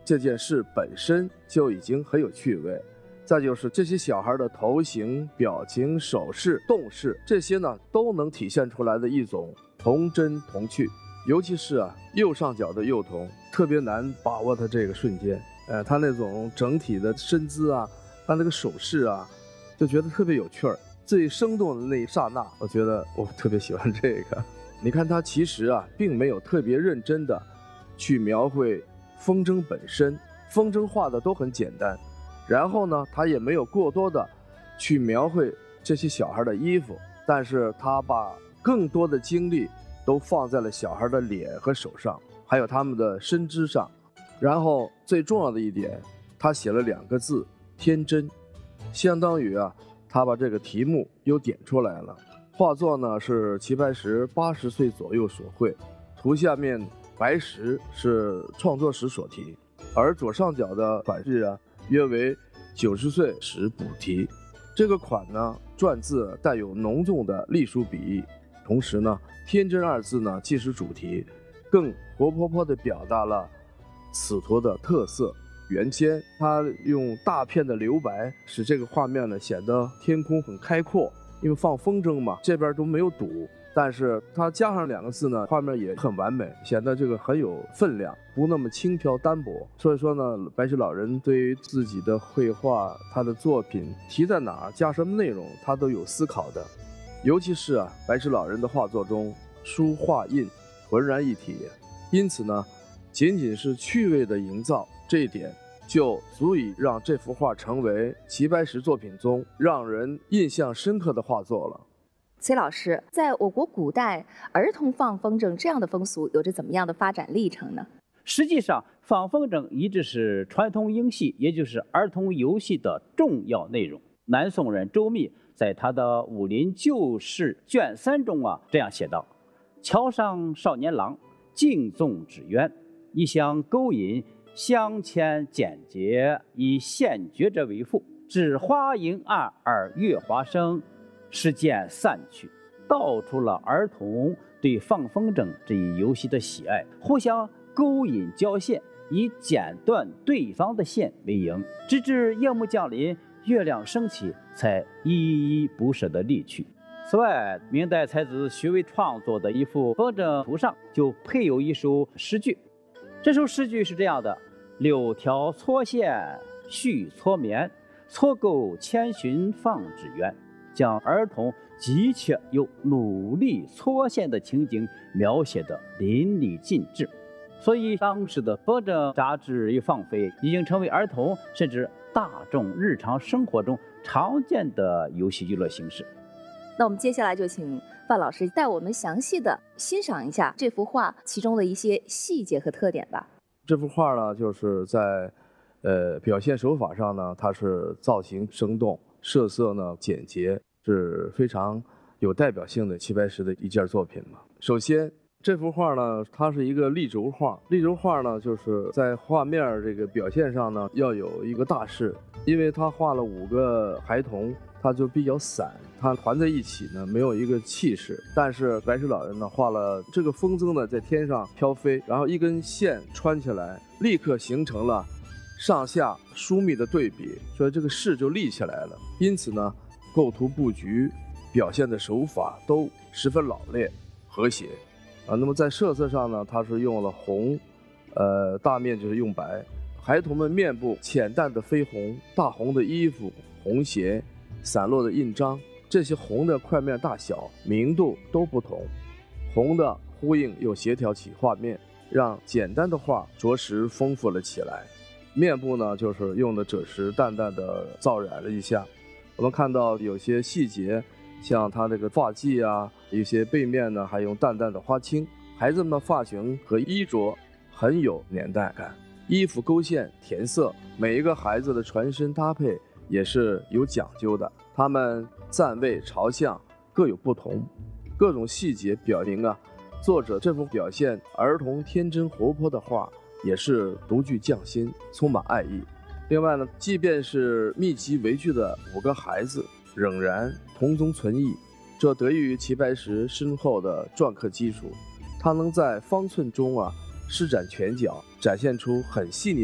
这件事本身就已经很有趣味。再就是这些小孩的头型、表情、手势、动势，这些呢都能体现出来的一种童真童趣。尤其是右上角的幼童，特别难把握他这个瞬间。他那种整体的身姿他那个手势就觉得特别有趣儿。最生动的那一刹那，我觉得我特别喜欢这个。你看他其实并没有特别认真的去描绘风筝本身，风筝画的都很简单。然后呢，他也没有过多的去描绘这些小孩的衣服，但是他把更多的精力都放在了小孩的脸和手上，还有他们的身姿上。然后最重要的一点，他写了2个字：天真，相当于他把这个题目又点出来了。画作呢是齐白石80岁左右所绘，图下面白石是创作时所题，而左上角的款式约为90岁时补题。这个款呢篆字带有浓重的隶书笔意，同时呢天真2字呢既是主题，更活泼泼地表达了此图的特色。原先他用大片的留白，使这个画面呢显得天空很开阔，因为放风筝嘛，这边都没有堵。但是他加上2个字呢，画面也很完美，显得这个很有分量，不那么轻飘单薄。所以说呢，白石老人对于自己的绘画，他的作品题在哪儿，加什么内容，他都有思考的。尤其是白石老人的画作中，书画印浑然一体，因此呢，仅仅是趣味的营造，这一点就足以让这幅画成为齐白石作品中让人印象深刻的画作了。 崔老师，在我国古代，儿童放风筝这样的风俗有着怎么样的发展历程呢？ 实际上，放风筝一直是传统音戏，也就是儿童游戏的重要内容。南宋人周密在他的《武林旧事卷3》中这样写道：桥上少年郎，竞纵纸鸢，一相勾引，相牵简洁，以现绝者为妇，至花迎岸而月华生，事渐散去，道出了儿童对放风筝这一游戏的喜爱，互相勾引交线，以剪断对方的线为营，直至夜幕降临，月亮升起，才依依不舍地离去。此外，明代才子徐渭创作的一幅风筝图上就配有一首诗句。这首诗句是这样的：柳条搓线续搓绵，搓钩千寻放纸鸢，将儿童急切又努力搓线的情景描写得淋漓尽致。所以当时的风筝杂志与放飞已经成为儿童甚至大众日常生活中常见的游戏娱乐形式。 那我们接下来就请范老师带我们详细的欣赏一下这幅画其中的一些细节和特点吧。 这幅画呢，就是在表现手法上呢，它是造型生动，设色呢简洁，是非常有代表性的齐白石的一件作品嘛。首先，这幅画呢，它是一个立轴画。立轴画呢，就是在画面这个表现上呢，要有一个大势，因为他画了5个孩童，它就比较散，它团在一起呢，没有一个气势。但是白石老人呢，画了这个风筝呢在天上飘飞，然后一根线穿起来，立刻形成了上下疏密的对比，所以这个势就立起来了。因此呢，构图布局表现的手法都十分老练和谐。那么在色色上呢，它是用了红，大面就是用白。孩童们面部浅淡的绯红，大红的衣服，红鞋，散落的印章，这些红的块面大小、明度都不同，红的呼应又协调起画面，让简单的画着实丰富了起来。面部呢，就是用的赭石淡淡的造染了一下，我们看到有些细节，像他这个发髻有些背面呢还用淡淡的花青。孩子们的发型和衣着很有年代感，衣服勾线填色，每一个孩子的全身搭配也是有讲究的，他们站位朝向各有不同，各种细节表明作者这幅表现儿童天真活泼的画也是独具匠心，充满爱意。另外呢，即便是密集围聚的5个孩子，仍然童中存异，这得益于齐白石深厚的篆刻基础，他能在方寸中施展拳脚，展现出很细腻